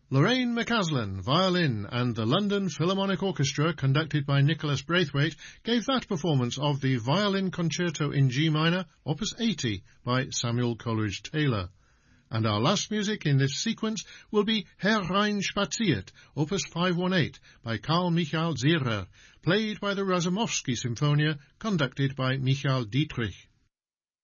Lorraine McCaslin, violin, and the London Philharmonic Orchestra, conducted by Nicholas Braithwaite, gave that performance of the Violin Concerto in G minor, Opus 80, by Samuel Coleridge Taylor. And our last music in this sequence will be Herein spaziert, Opus 518, by Carl Michael Zehrer, played by the Razumovsky Symphonia, conducted by Michael Dietrich.